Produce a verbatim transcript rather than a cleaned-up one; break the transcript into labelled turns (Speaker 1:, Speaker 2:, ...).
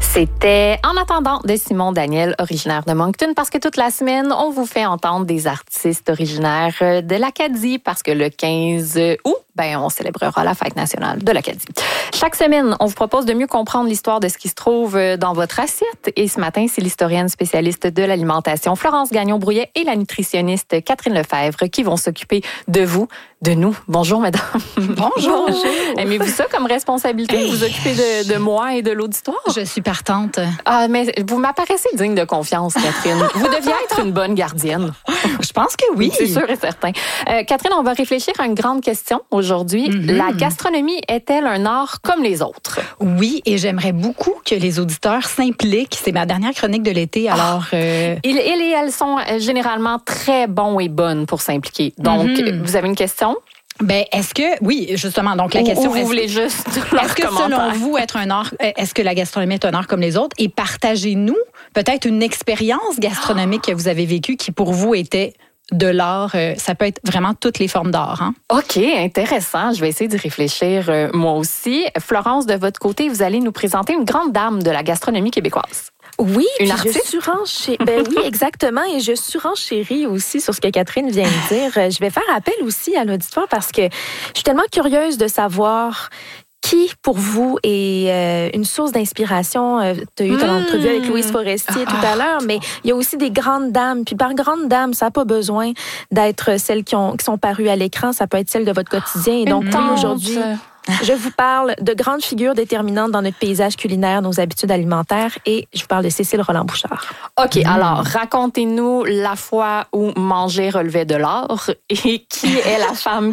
Speaker 1: C'était En attendant de Simon Daniel, originaire de Moncton, parce que toute la semaine, on vous fait entendre des artistes originaires de l'Acadie, parce que le quinze août, ben, on célébrera la fête nationale de l'Acadie. Chaque semaine, on vous propose de mieux comprendre l'histoire de ce qui se trouve dans votre assiette. Et ce matin, c'est l'historienne spécialiste de l'alimentation, Florence Gagnon-Brouillet, et la nutritionniste Catherine Lefebvre qui vont s'occuper de vous, de nous. Bonjour, mesdames.
Speaker 2: Bonjour. Bonjour.
Speaker 1: Aimez-vous ça comme responsabilité, vous occuper de, de moi et de l'auditoire?
Speaker 2: Je suis partante.
Speaker 1: Ah, mais vous m'apparaissez digne de confiance, Catherine. Vous deviez être une bonne gardienne.
Speaker 2: Je pense que oui.
Speaker 1: C'est sûr et certain. Euh, Catherine, on va réfléchir à une grande question aujourd'hui. Mm-hmm. La gastronomie est-elle un art comme les autres?
Speaker 2: Oui, et j'aimerais beaucoup que les auditeurs s'impliquent. C'est ma dernière chronique de l'été, alors...
Speaker 1: Ah,
Speaker 2: euh...
Speaker 1: ils, ils et elles sont généralement très bons et bonnes pour s'impliquer. Donc, mm-hmm. vous avez une question?
Speaker 2: Ben, est-ce que, oui, justement, donc la
Speaker 1: ou,
Speaker 2: question...
Speaker 1: Ou vous voulez juste
Speaker 2: Est-ce que, selon vous, être un art, est-ce que la gastronomie est un art comme les autres? Et partagez-nous peut-être une expérience gastronomique que vous avez vécue qui, pour vous, était de l'art. Ça peut être vraiment toutes les formes d'art. Hein?
Speaker 1: OK, intéressant. Je vais essayer d'y réfléchir euh, moi aussi. Florence, de votre côté, vous allez nous présenter une grande dame de la gastronomie québécoise.
Speaker 3: Oui,
Speaker 1: une artiste.
Speaker 3: Je surenchéris. Ben oui, exactement. Et je surenchéris aussi sur ce que Catherine vient de dire. Je vais faire appel aussi à l'auditoire parce que je suis tellement curieuse de savoir qui, pour vous, est euh, une source d'inspiration. Euh, tu as eu ton mmh. entrevue avec Louise Forestier tout à l'heure, mais il y a aussi des grandes dames. Puis par grande dame, ça n'a pas besoin d'être celles qui, ont, qui sont parues à l'écran. Ça peut être celles de votre quotidien. Et donc, oui, aujourd'hui... Je vous parle de grandes figures déterminantes dans notre paysage culinaire, nos habitudes alimentaires, et je vous parle de Cécile Roland-Bouchard.
Speaker 1: OK, mmh. alors, racontez-nous la fois où manger relevait de l'art et qui est la femme